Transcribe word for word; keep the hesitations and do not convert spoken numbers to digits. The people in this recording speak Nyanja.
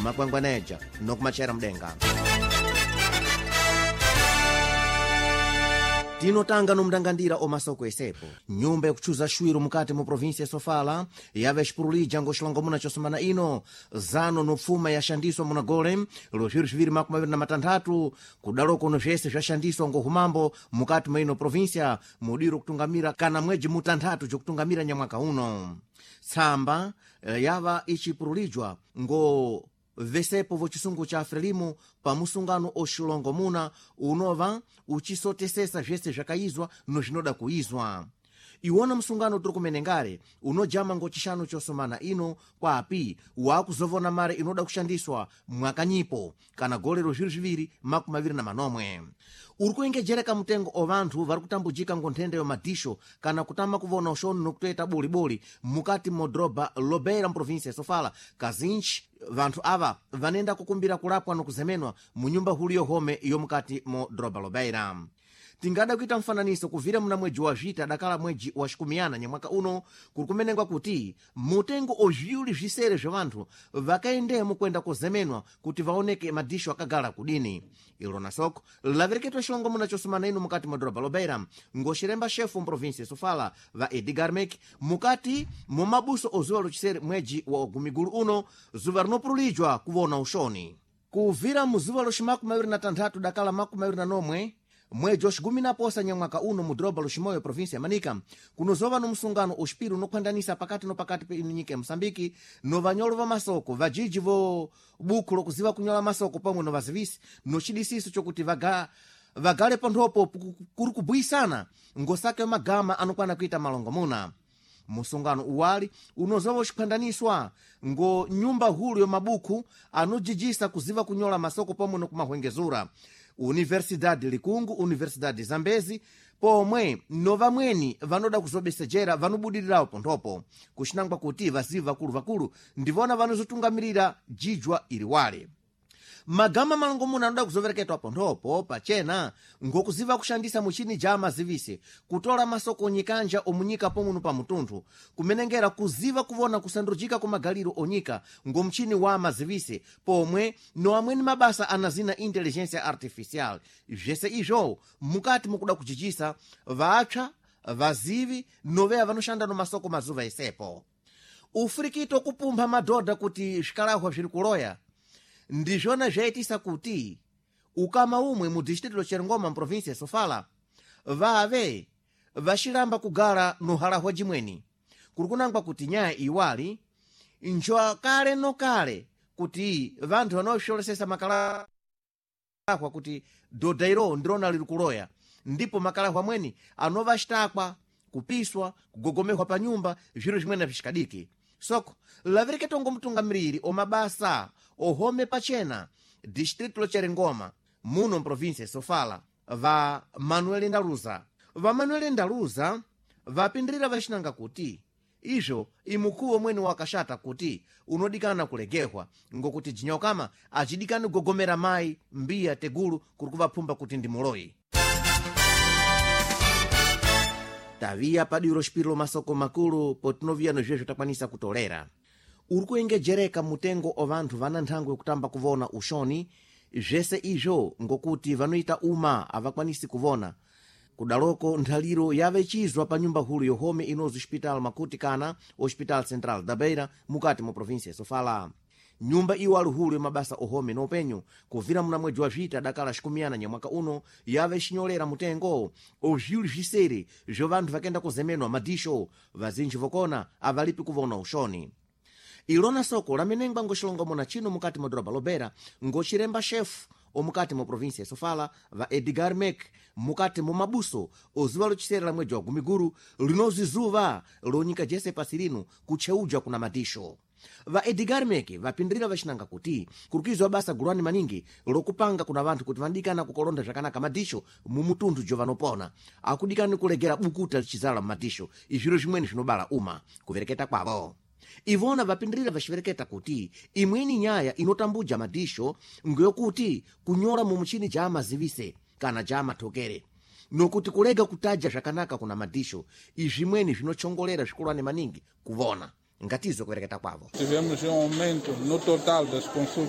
makwangwaneja nokumachera mdenga. tinotanga nomndangandira omasoko esepo nyumba yakuchuza shwiro mukati mu provinsia ya Sofala yava xipurulija ngoxilongo muna chosumana ino zano nopfuma yaxandiswa munagole lozviro zviviri makumi maviri na matanthatu kudaloko no vyese vyaxandiswa ngohumambo mukati mwa ino provinsia mudiro kutungamira kana mweji mutanthatu jokutungamira nyamwaka uno. Tsamba yava icipurulijwa ngo vesepo vochisungu cha Frelimu pa musungano oxilongo muna unova ucisotesesa vyese vyakayizwa no zvinoda kuyizwa. Iwona musungano turi kumenengare unojama ngochishanu chosomana ino kwa api wakuzovona mare inoda kushandiswa mwakanyipo kana golero zviri zviviri makumi maviri na manomwe. Uri kuengejereka mutengo o vanthu vari kutambujika ngonthenda yo madisho kana kutama kuvona uxoni nokutoeta boliboli mukati modroba lobeira mprovinsia ya Sofala kazinji vanthu ava vanenda kukumbira kulapwa nokuzemenwa mu nyumba huli yohome yomukati modroba lobeira. Tingada kuita mfananiso kuvira muna mweji wa vita dakala mweji wa xikumiyana nyamwaka uno kuri kumenengwa kuti mutengo ovyuli visere vya vanthu vakaendemo kwenda kuzemenwa kuti vaoneke madisho akagala kudini. Ilo nasoko lavereketwa xilongo muna chosumana ino mukati modroba lobeira ngoxiremba xefu mprovinsia Sofala va Edgar Mek mukati mumabuso ozuwa luchisere mweji wa gumigulu uno zuva rinopurulijwa kuvona uxoni kuvira muzuva loximakumi maviri na tanthatu dakala makumi maviri na nomwe mweji waxigumi na posa nyamwaka uno mu droba loximoyo provinsia ya Manika kunozova no musungano oxpiru nokuhandanisa pakati no pakati pe nyika ya Mosambiki no vanyolo va masoko vajiji vo buku lokuziva kunyola masoko pamwe no vazivisi no xidisiso chokuti vaga vagale panthopo kuri kubuyisana ngosake magama anokwana kuita malongo muna. Musungano uwali unozova uxiphandaniswa ngo nyumba hulu yo mabuku anojijisa kuziva kunyola masoko pamwe no kumahwengezura Universidade Likungu, Universidade Zambezi, pomwe no vamweni vanoda kuzobesejera vanobudirirawo ponthopo kuxinangwa kuti vaziva vakulu vakulu ndivona vanozotungamirira jijwa iliwale. Magama malongo muna anoda kuzovereketwa ponthopo pachena ngokuziva kushandisa muchini ja mazivise kutola masoko onyikanja omunyika pomuno pa mutunthu kumenengera kuziva kuvona kusandujika kwa magaliro onyika ngomuchini wa mazivise pomwe no amweni mabasa anazina intelligência artificial. Vyese izvo mukati mukuda kuchichisa vaapsa vazivi noveya vanoxanda no masoko mazuva esepo. Ufurikito kupumpha madhodha kuti zvikalahwa zviri kuloya ndizvona zvaitisa kuti ukama umwe mu distrito loCheringoma mprovinsia ya Sofala vave vaxilamba kugala no halahwa jimweni kuri kunangwa kuti nyaya iwali njo kale no kale kuti vanthu vanoxolesesa makalahwa kuti dhodha ilo ndirona liri kuloya ndipo makalahwa mweni anova xitakwa kupiswa kugogomehwa pa nyumba zviro zvimwene vixikadiki. Soko lavereketo ngomutungamiriri omabasa ohome pachena distrito loCheringoma muno mprovinsia ya Sofala va Manuel Ndaluza. Va Manuel Ndaluza vapindirira vaxinanga kuti izvo imukuwo mweni wakaxata kuti unodikana kulegehwa ngokuti jinyokama acidikani kugogomera mayi mbiya tegulu kuri kuvaphumba kuti ndi muloyi. Taviya padiro xipirilo masoko makulu potinovia no vyezvo takwanisa kutolera. Uri kuengejereka mutengo o vanthu vana nthangwe kutamba kuvona uxoni vyese izvo ngokuti vanoita uma avakwanisi kuvona. Kudaloko nthaliro yave chizwa pa nyumba hulu yohome inozo hospital makuti kana hospital central da Beira mukati mu provinsia ya Sofala. Nyumba iwo aluhulu mabasa ohome no penyo kuvira muna mweji wa vita dakala xikumiyana nyamwaka uno yave xinyolera mutengo ovyuli visere vyo vanthu vakenda kuzemenwa madisho vazinji vokona avalipi kuvona uxoni. Ilona soko lamenengwa ngoxilongo muna chino mukati modroba lobeira ngoxiremba xefu omukati mu provinsia ya Sofala va Edgar Mek mukati mu mabuso ozuva locisere la mweji wa gumiguru linozizuva lonyika jese pasirino kucheuja kuna madisho. Va Edgar Mek vapindirira vaxinanga kuti kurukizwa basa gulwani maningi lokupanga kuna vanthu kuti vandikana kukolonda zvakanaka madisho mu mutunthu jo vanopona akudikani kulegera bukuta licizala madisho izviro zvimweni zvinobala uma kuvereketa kwavo. Ivona vapindirira vaxivereketa kuti imweni nyaya inotambuja madisho ngoyokuti kunyola mu muchini ja mazivise kana ja mathokere nokuti kulega kutaja zvakanaka kuna madisho izvimweni zvinochongolera zvikulwane maningi kuvona ngatizo kuvereketa kwavo. Tivemos um aumento no total das consultas